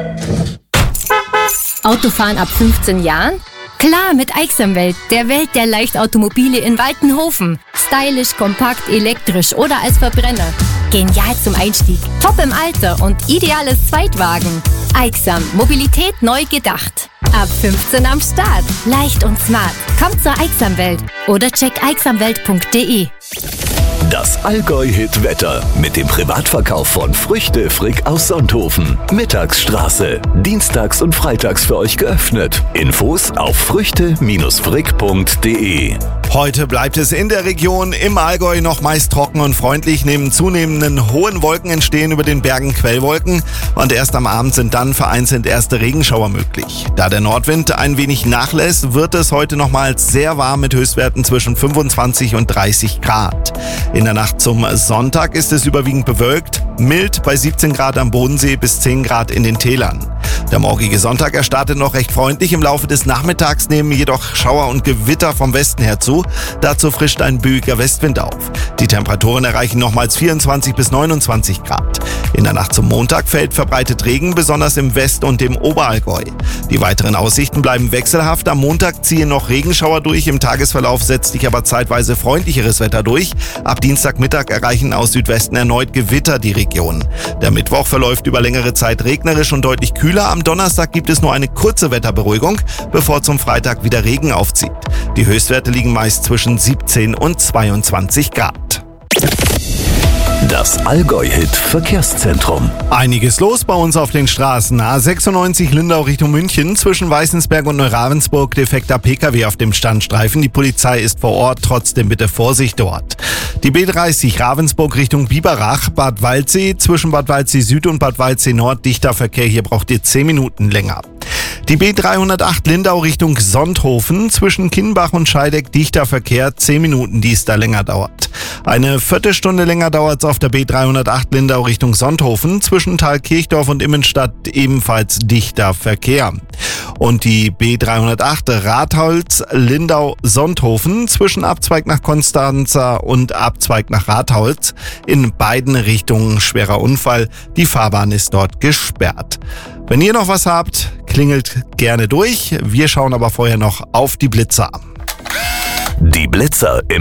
Autofahren ab 15 Jahren? Klar, mit Aixamwelt, der Welt der Leichtautomobile in Waltenhofen. Stylisch, kompakt, elektrisch oder als Verbrenner. Genial zum Einstieg, top im Alter und ideales Zweitwagen. Aixam, Mobilität neu gedacht. Ab 15 am Start. Leicht und smart. Kommt zur Aixamwelt oder check aixamwelt.de. Das Allgäu-Hit-Wetter mit dem Privatverkauf von Früchte Frick aus Sonthofen. Mittagsstraße. Dienstags und freitags für euch geöffnet. Infos auf früchte-frick.de. Heute bleibt es in der Region im Allgäu noch meist trocken und freundlich. Neben zunehmenden hohen Wolken entstehen über den Bergen Quellwolken und erst am Abend sind dann vereinzelt erste Regenschauer möglich. Da der Nordwind ein wenig nachlässt, wird es heute nochmals sehr warm mit Höchstwerten zwischen 25 und 30 Grad. In der Nacht zum Sonntag ist es überwiegend bewölkt, mild bei 17 Grad am Bodensee bis 10 Grad in den Tälern. Der morgige Sonntag startet noch recht freundlich. Im Laufe des Nachmittags nehmen jedoch Schauer und Gewitter vom Westen her zu. Dazu frischt ein böiger Westwind auf. Die Temperaturen erreichen nochmals 24 bis 29 Grad. In der Nacht zum Montag fällt verbreitet Regen, besonders im West- und im Oberallgäu. Die weiteren Aussichten bleiben wechselhaft. Am Montag ziehen noch Regenschauer durch. Im Tagesverlauf setzt sich aber zeitweise freundlicheres Wetter durch. Ab Dienstagmittag erreichen aus Südwesten erneut Gewitter die Region. Der Mittwoch verläuft über längere Zeit regnerisch und deutlich kühler. Am Donnerstag gibt es nur eine kurze Wetterberuhigung, bevor zum Freitag wieder Regen aufzieht. Die Höchstwerte liegen meist zwischen 17 und 22 Grad. Das Allgäu-Hit-Verkehrszentrum. Einiges los bei uns auf den Straßen. A96 Lindau Richtung München, zwischen Weißensberg und Neuravensburg defekter Pkw auf dem Standstreifen. Die Polizei ist vor Ort, trotzdem bitte Vorsicht dort. Die B30 Ravensburg Richtung Biberach, Bad Waldsee, zwischen Bad Waldsee Süd und Bad Waldsee Nord dichter Verkehr, hier braucht ihr 10 Minuten länger. Die B308 Lindau Richtung Sonthofen, zwischen Kinnbach und Scheideck dichter Verkehr, 10 Minuten, die es da länger dauert. Eine Viertelstunde länger dauert es auf der B308 Lindau Richtung Sonthofen, zwischen Thalkirchdorf und Immenstadt ebenfalls dichter Verkehr. Und die B308 Ratholz Lindau Sonthofen, zwischen Abzweig nach Konstanza und Abzweig nach Ratholz, in beiden Richtungen schwerer Unfall, die Fahrbahn ist dort gesperrt. Wenn ihr noch was habt, klingelt gerne durch. Wir schauen aber vorher noch auf die Blitzer. Die Blitzer im